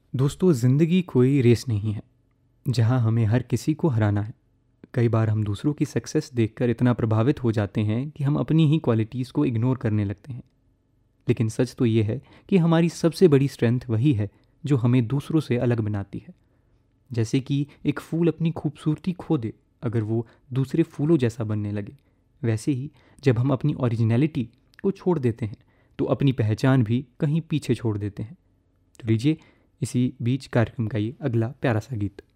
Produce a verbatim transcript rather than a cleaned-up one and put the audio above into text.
दोस्तों, ज़िंदगी कोई रेस नहीं है जहां हमें हर किसी को हराना है। कई बार हम दूसरों की सक्सेस देखकर इतना प्रभावित हो जाते हैं कि हम अपनी ही क्वालिटीज़ को इग्नोर करने लगते हैं। लेकिन सच तो ये है कि हमारी सबसे बड़ी स्ट्रेंथ वही है जो हमें दूसरों से अलग बनाती है। जैसे कि एक फूल अपनी खूबसूरती खो दे अगर वो दूसरे फूलों जैसा बनने लगे, वैसे ही जब हम अपनी ओरिजिनलिटी को छोड़ देते हैं तो अपनी पहचान भी कहीं पीछे छोड़ देते हैं। तो लीजिए, इसी बीच कार्यक्रम का ये अगला प्यारा सा गीत।